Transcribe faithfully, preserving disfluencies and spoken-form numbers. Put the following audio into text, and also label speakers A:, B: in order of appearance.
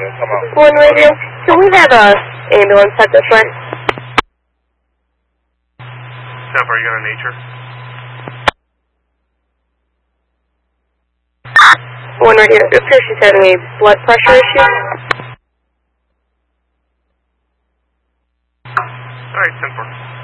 A: Come on.
B: One radio. Can we have a ambulance at this way?
A: Steph, are you going to nature?
B: One radio. It appears she's having a blood pressure issue.
A: Alright, ten four.